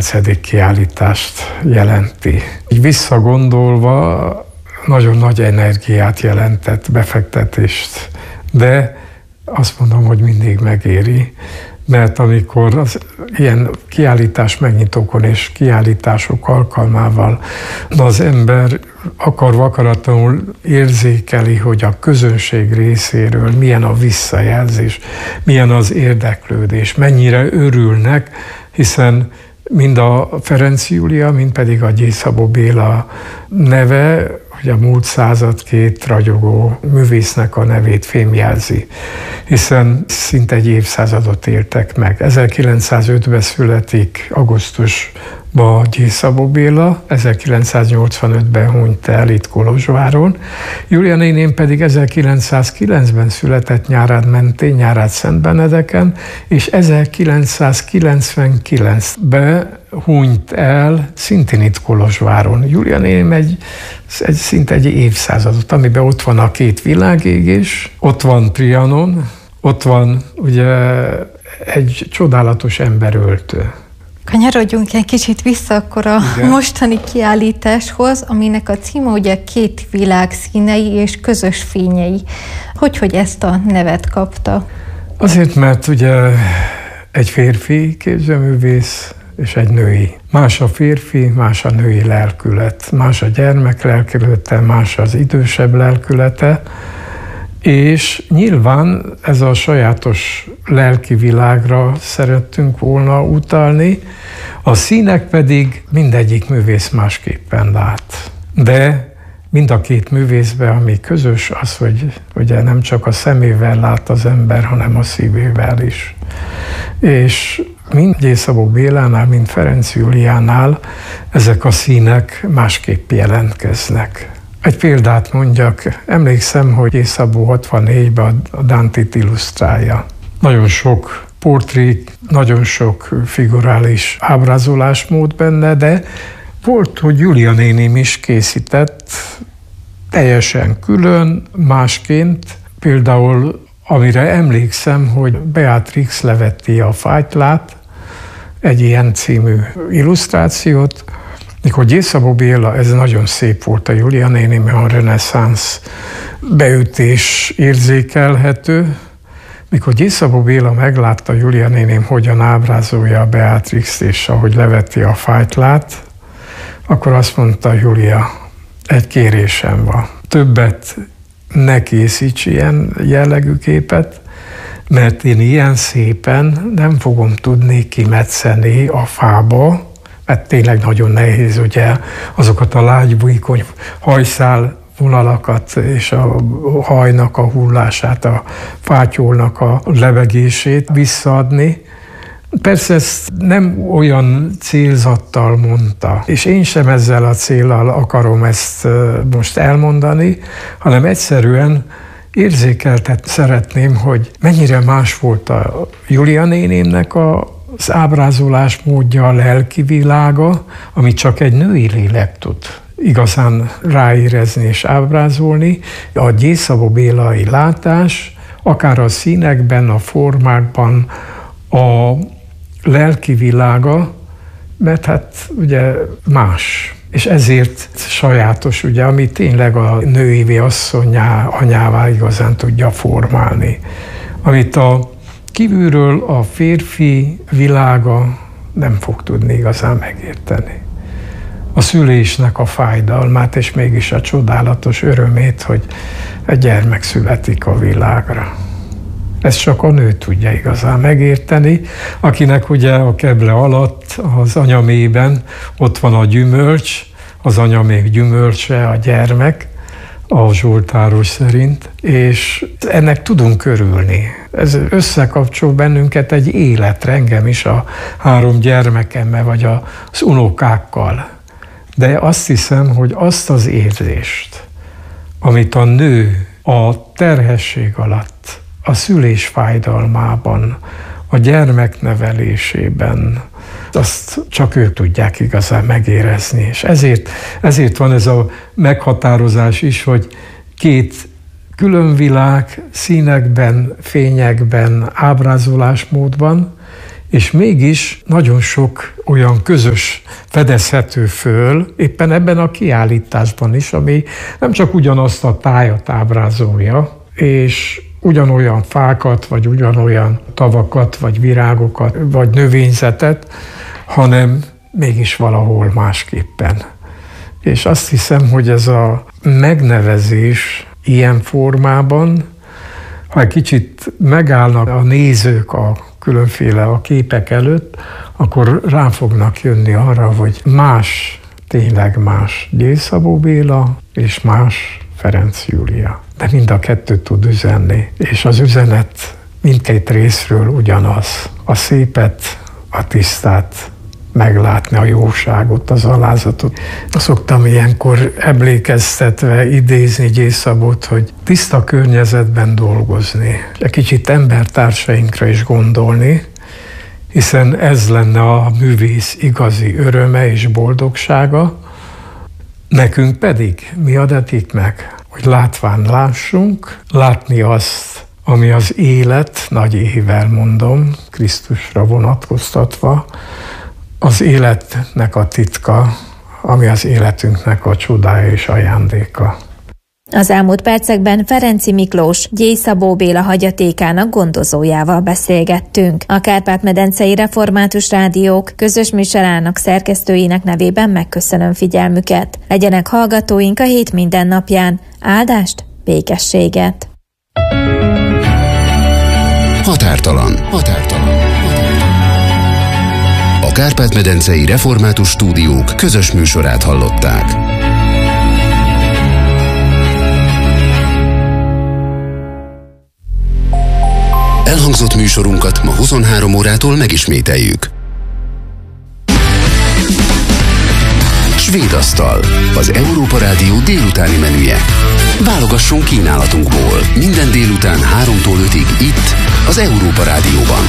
9. kiállítást jelenti. Így visszagondolva nagyon nagy energiát jelentett, befektetést, de azt mondom, hogy mindig megéri, mert amikor az ilyen kiállítás megnyitókon és kiállítások alkalmával az ember akaratlanul érzékeli, hogy a közönség részéről milyen a visszajelzés, milyen az érdeklődés, mennyire örülnek, hiszen mind a Ferenc Júlia, mind pedig a Gyészabó Béla neve, hogy a múlt század két ragyogó művésznek a nevét fémjelzi, hiszen szinte egy évszázadot éltek meg. 1905-ben születik augusztusban Gyészabó Béla, 1985-ben hunyt el itt Kolozsváron. Júlia néném pedig 1909-ben született Nyárád-mentén, Nyárád-Szentbenedeken, és 1999-ben hunyt el szintén itt Kolozsváron. Júlia néném szinte egy évszázadot, amiben ott van a két világégés, ott van Trianon, ott van ugye egy csodálatos emberöltő. Kanyarodjunk egy kicsit vissza akkor a mostani kiállításhoz, aminek a címe ugye Két világ színei és közös fényei. Hogy ezt a nevet kapta? Azért, mert ugye egy férfi képzőművész és egy női. Más a férfi, más a női lelkület, más a gyermek lelkülete, más az idősebb lelkülete, és nyilván ez a sajátos lelki világra szerettünk volna utalni, a színek pedig mindegyik művész másképpen lát. De mind a két művészben, ami közös, az, hogy ugye nem csak a szemével lát az ember, hanem a szívével is. És mind Gyészabó Bélánál, mind Ferenc Júliánál ezek a színek másképp jelentkeznek. Egy példát mondjak, emlékszem, hogy Gyészabó 64-ben a Dantit illusztrálja. Nagyon sok portré, nagyon sok figurális ábrázolásmód benne, de volt, hogy Júlia néném is készített teljesen külön, másként. Például, amire emlékszem, hogy Beatrix leveti a fájtlát, egy ilyen című illusztrációt, mikor Gyészabó Béla, ez nagyon szép volt a Júlia néném, a reneszánsz beütés érzékelhető. Mikor Gyészabó Béla meglátta Júlia néném, hogyan ábrázolja a Beatrix, és ahogy leveti a fájtlát, akkor azt mondta Júlia, egy kérésem van. Többet ne készíts ilyen jellegű képet, mert én ilyen szépen nem fogom tudni kimetszeni a fába, mert tényleg nagyon nehéz ugye azokat a lágybújkony hajszál vonalakat és a hajnak a hullását, a fátyolnak a levegését visszaadni. Persze ezt nem olyan célzattal mondta, és én sem ezzel a céllal akarom ezt most elmondani, hanem egyszerűen érzékeltetni szeretném, hogy mennyire más volt a Júlia nénémnek az ábrázolás módja, a lelki világa, amit csak egy női lélek tud igazán ráérezni és ábrázolni. A Gyészabó Bélai látás, akár a színekben, a formákban, a lelki világa, mert hát ugye más. És ezért sajátos, ugye, ami tényleg a nőivé asszonyá, anyává igazán tudja formálni. Amit a kívülről a férfi világa nem fog tudni igazán megérteni. A szülésnek a fájdalmát, és mégis a csodálatos örömét, hogy egy gyermek születik a világra. Ezt csak a nő tudja igazán megérteni, akinek ugye a keble alatt, az anyaméhben ott van a gyümölcs, az anyaméh gyümölcse, a gyermek, a zsoltáros szerint, és ennek tudunk örülni. Ez összekapcsol bennünket egy életre, engem is a 3 gyermekemmel, vagy az unokákkal. De azt hiszem, hogy azt az érzést, amit a nő a terhesség alatt, a szülés fájdalmában, a gyermeknevelésében, azt csak ők tudják igazán megérezni. És ezért van ez a meghatározás is, hogy 2 külön világ színekben, fényekben, ábrázolásmódban, és mégis nagyon sok olyan közös fedezhető föl, éppen ebben a kiállításban is, ami nem csak ugyanazt a tájat ábrázolja, és ugyanolyan fákat, vagy ugyanolyan tavakat, vagy virágokat, vagy növényzetet, hanem mégis valahol másképpen. És azt hiszem, hogy ez a megnevezés ilyen formában, ha egy kicsit megállnak a nézők a különféle a képek előtt, akkor rá fognak jönni arra, hogy más, tényleg más Gyély Szabó Béla, és más Ferenc Júlia. De mind a kettőt tud üzenni, és az üzenet mindkét részről ugyanaz. A szépet, a tisztát meglátni, a jóságot, az alázatot. Szoktam ilyenkor emlékeztetve idézni Gyély Szabót, hogy tiszta környezetben dolgozni, egy kicsit embertársainkra is gondolni, hiszen ez lenne a művész igazi öröme és boldogsága. Nekünk pedig mi adatik meg, hogy látván lássunk, látni azt, ami az élet, nagy ével mondom, Krisztusra vonatkoztatva, az életnek a titka, ami az életünknek a csodája és ajándéka. Az elmúlt percekben Ferenczy Miklós, Gyély Szabó Béla hagyatékának gondozójával beszélgettünk. A Kárpát-medencei Református Rádiók közös műsorának szerkesztőinek nevében megköszönöm figyelmüket. Legyenek hallgatóink a hét minden napján. Áldást, békességet! Határtalan. A Kárpát-medencei Református Stúdiók közös műsorát hallották. Elhangzott műsorunkat ma 23 órától megismételjük. Svéd asztal, az Európa Rádió délutáni menüje. Válogassunk kínálatunkból minden délután 3-tól 5-ig itt, az Európa Rádióban.